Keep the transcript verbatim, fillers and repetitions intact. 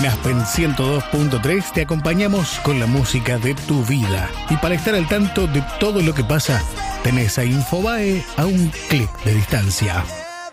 En Aspen ciento dos punto tres te acompañamos con la música de tu vida. Y para estar al tanto de todo lo que pasa, tenés a Infobae a un clic de distancia.